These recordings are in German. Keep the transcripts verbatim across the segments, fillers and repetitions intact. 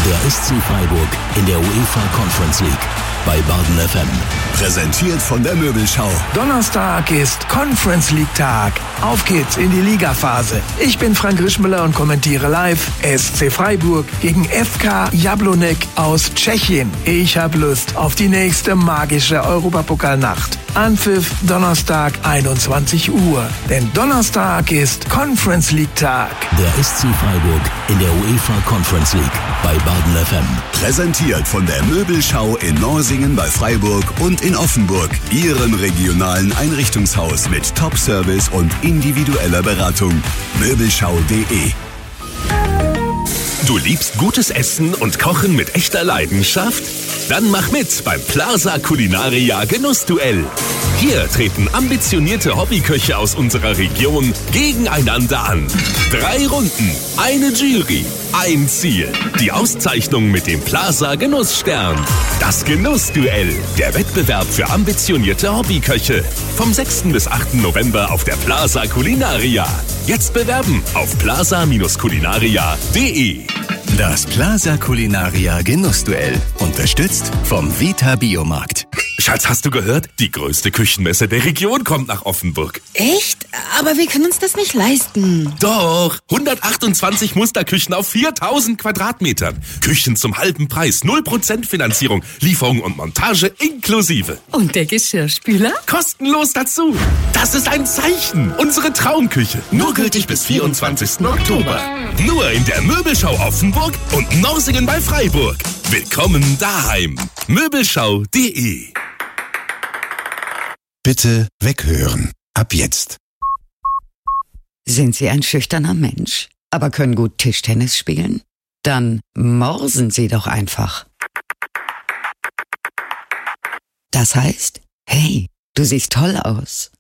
Der S C Freiburg in der UEFA Conference League bei Baden F M. Präsentiert von der Möbelschau. Donnerstag ist Conference League Tag. Auf geht's in die Ligaphase. Ich bin Frank Rischmüller und kommentiere live S C Freiburg gegen F K Jablonek aus Tschechien. Ich hab Lust auf die nächste magische Europapokalnacht. Anpfiff Donnerstag einundzwanzig Uhr. Denn Donnerstag ist Conference League Tag. Der S C Freiburg in der UEFA Conference League bei Baden F M. Präsentiert von der Möbelschau in Norsingen bei Freiburg und in Offenburg. Ihrem regionalen Einrichtungshaus mit Top-Service und individueller Beratung. Möbelschau punkt de. Du liebst gutes Essen und Kochen mit echter Leidenschaft? Dann mach mit beim Plaza Culinaria Genussduell. Hier treten ambitionierte Hobbyköche aus unserer Region gegeneinander an. Drei Runden, eine Jury, ein Ziel. Die Auszeichnung mit dem Plaza Genussstern. Das Genussduell, der Wettbewerb für ambitionierte Hobbyköche. Vom sechsten bis achten November auf der Plaza Culinaria. Jetzt bewerben auf plaza Culinaria punkt de. Das Plaza Culinaria Genussduell. Unterstützt vom Vita Biomarkt. Schatz, hast du gehört? Die größte Küchenmesse der Region kommt nach Offenburg. Echt? Aber wir können uns das nicht leisten. Doch, hundertachtundzwanzig Musterküchen auf viertausend Quadratmetern. Küchen zum halben Preis, null Prozent Finanzierung, Lieferung und Montage inklusive. Und der Geschirrspüler? Kostenlos dazu. Das ist ein Zeichen. Unsere Traumküche. Nur gültig bis vierundzwanzigsten Oktober. Nur in der Möbelschau Offenburg und Norsingen bei Freiburg. Willkommen daheim. Möbelschau punkt de. Bitte weghören. Ab jetzt. Sind Sie ein schüchterner Mensch, aber können gut Tischtennis spielen? Dann morsen Sie doch einfach. Das heißt, hey, du siehst toll aus.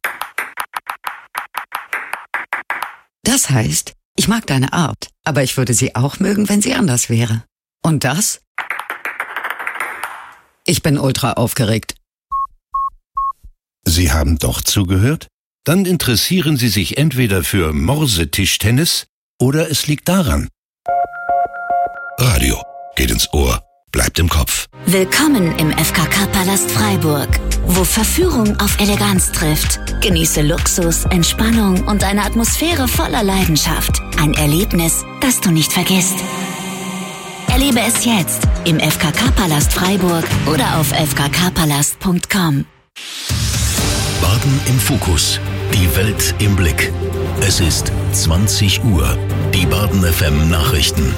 Das heißt, ich mag deine Art, aber ich würde sie auch mögen, wenn sie anders wäre. Und das? Ich bin ultra aufgeregt. Sie haben doch zugehört? Dann interessieren Sie sich entweder für Morsetischtennis oder es liegt daran. Radio geht ins Ohr, bleibt im Kopf. Willkommen im F K K-Palast Freiburg, wo Verführung auf Eleganz trifft. Genieße Luxus, Entspannung und eine Atmosphäre voller Leidenschaft. Ein Erlebnis, das du nicht vergisst. Erlebe es jetzt im F K K-Palast Freiburg oder auf f k k palast punkt com. Baden im Fokus. Die Welt im Blick. Es ist zwanzig Uhr. Die Baden F M Nachrichten.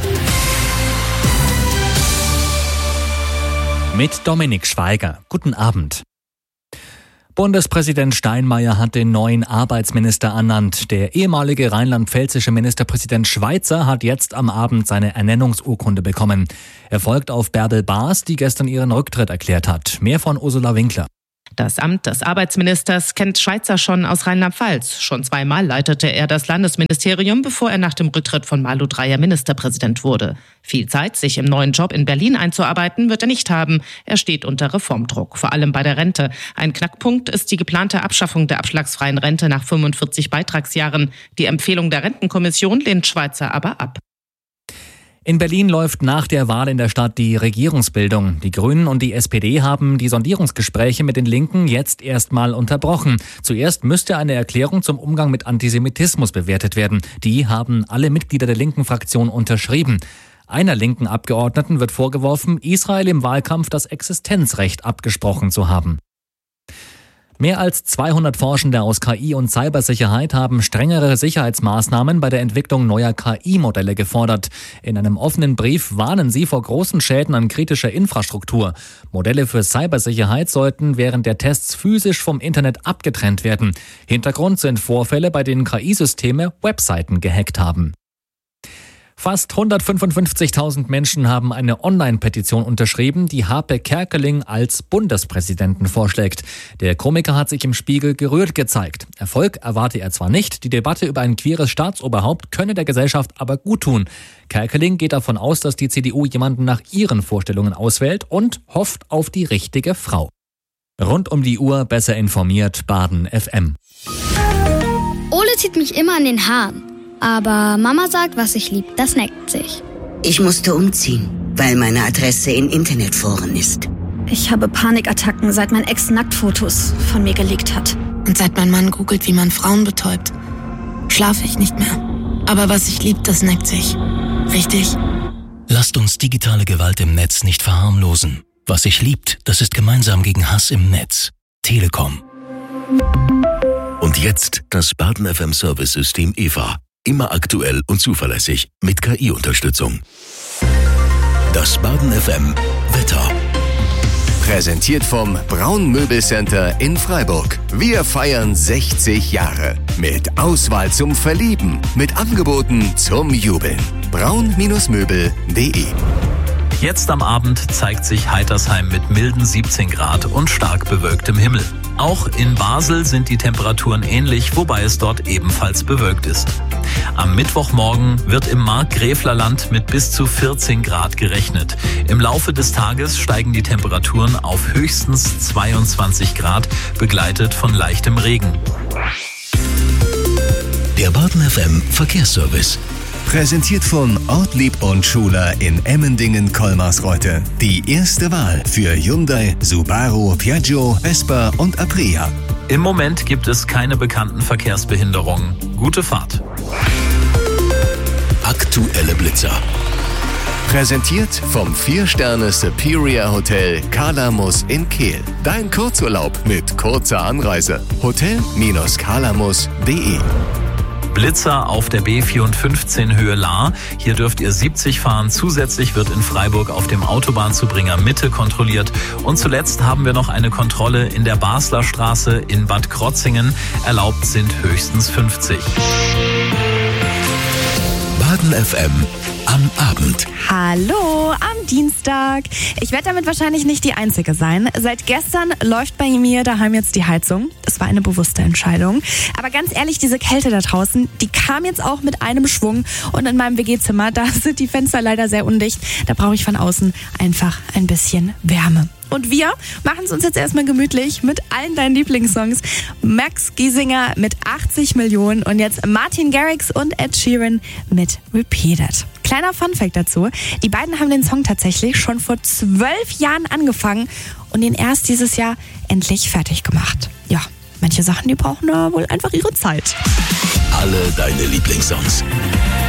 Mit Dominik Schweiger. Guten Abend. Bundespräsident Steinmeier hat den neuen Arbeitsminister ernannt. Der ehemalige rheinland-pfälzische Ministerpräsident Schweitzer hat jetzt am Abend seine Ernennungsurkunde bekommen. Er folgt auf Bärbel Baas, die gestern ihren Rücktritt erklärt hat. Mehr von Ursula Winkler. Das Amt des Arbeitsministers kennt Schweitzer schon aus Rheinland-Pfalz. Schon zweimal leitete er das Landesministerium, bevor er nach dem Rücktritt von Malu Dreyer Ministerpräsident wurde. Viel Zeit, sich im neuen Job in Berlin einzuarbeiten, wird er nicht haben. Er steht unter Reformdruck, vor allem bei der Rente. Ein Knackpunkt ist die geplante Abschaffung der abschlagsfreien Rente nach fünfundvierzig Beitragsjahren. Die Empfehlung der Rentenkommission lehnt Schweitzer aber ab. In Berlin läuft nach der Wahl in der Stadt die Regierungsbildung. Die Grünen und die S P D haben die Sondierungsgespräche mit den Linken jetzt erstmal unterbrochen. Zuerst müsste eine Erklärung zum Umgang mit Antisemitismus bewertet werden. Die haben alle Mitglieder der linken Fraktion unterschrieben. Einer linken Abgeordneten wird vorgeworfen, Israel im Wahlkampf das Existenzrecht abgesprochen zu haben. Mehr als zweihundert Forschende aus K I und Cybersicherheit haben strengere Sicherheitsmaßnahmen bei der Entwicklung neuer K I-Modelle gefordert. In einem offenen Brief warnen sie vor großen Schäden an kritischer Infrastruktur. Modelle für Cybersicherheit sollten während der Tests physisch vom Internet abgetrennt werden. Hintergrund sind Vorfälle, bei denen K I-Systeme Webseiten gehackt haben. Fast hundertfünfundfünfzigtausend Menschen haben eine Online-Petition unterschrieben, die Harpe Kerkeling als Bundespräsidenten vorschlägt. Der Komiker hat sich im Spiegel gerührt gezeigt. Erfolg erwarte er zwar nicht, die Debatte über ein queeres Staatsoberhaupt könne der Gesellschaft aber guttun. Kerkeling geht davon aus, dass die C D U jemanden nach ihren Vorstellungen auswählt und hofft auf die richtige Frau. Rund um die Uhr besser informiert, Baden F M. Ole zieht mich immer an den Haaren. Aber Mama sagt, was ich lieb, das neckt sich. Ich musste umziehen. weil meine Adresse in Internetforen ist. Ich habe Panikattacken, seit mein Ex Nacktfotos von mir geleakt hat. Und seit mein Mann googelt, wie man Frauen betäubt, schlafe ich nicht mehr. Aber was ich lieb, das neckt sich. Richtig? Lasst uns digitale Gewalt im Netz nicht verharmlosen. Was sich liebt, das ist gemeinsam gegen Hass im Netz. Telekom. Und jetzt das Baden F M Service-System E V A. Immer aktuell und zuverlässig mit K I-Unterstützung. Das Baden F M Wetter. Präsentiert vom Braun Möbelcenter in Freiburg. Wir feiern sechzig Jahre. Mit Auswahl zum Verlieben. Mit Angeboten zum Jubeln. braun Möbel punkt de. Jetzt am Abend zeigt sich Heitersheim mit milden siebzehn Grad und stark bewölktem Himmel. Auch in Basel sind die Temperaturen ähnlich, wobei es dort ebenfalls bewölkt ist. Am Mittwochmorgen wird im Markgräflerland mit bis zu vierzehn Grad gerechnet. Im Laufe des Tages steigen die Temperaturen auf höchstens zweiundzwanzig Grad, begleitet von leichtem Regen. Der Baden F M Verkehrsservice. Präsentiert von Ortlieb und Schuler in Emmendingen-Kolmarsreuth. Die erste Wahl für Hyundai, Subaru, Piaggio, Vespa und Aprilia. Im Moment gibt es keine bekannten Verkehrsbehinderungen. Gute Fahrt. Aktuelle Blitzer. Präsentiert vom vier Sterne Superior Hotel Kalamus in Kehl. Dein Kurzurlaub mit kurzer Anreise. hotel Kalamus punkt de. Blitzer auf der B vierhundertfünfzehn Höhe Lahr. Hier dürft ihr siebzig fahren. Zusätzlich wird in Freiburg auf dem Autobahnzubringer Mitte kontrolliert. Und zuletzt haben wir noch eine Kontrolle in der Basler Straße in Bad Krotzingen. Erlaubt sind höchstens fünfzig. Baden F M am Abend. Hallo, am Dienstag. Ich werde damit wahrscheinlich nicht die Einzige sein. Seit gestern läuft bei mir daheim jetzt die Heizung. Das war eine bewusste Entscheidung. Aber ganz ehrlich, diese Kälte da draußen, die kam jetzt auch mit einem Schwung. Und in meinem W G-Zimmer, da sind die Fenster leider sehr undicht. Da brauche ich von außen einfach ein bisschen Wärme. Und wir machen es uns jetzt erstmal gemütlich mit allen deinen Lieblingssongs. Max Giesinger mit achtzig Millionen und jetzt Martin Garrix und Ed Sheeran mit Repeated. Kleiner Funfact dazu, die beiden haben den Song tatsächlich schon vor zwölf Jahren angefangen und ihn erst dieses Jahr endlich fertig gemacht. Ja, manche Sachen, die brauchen da wohl einfach ihre Zeit. Alle deine Lieblingssongs.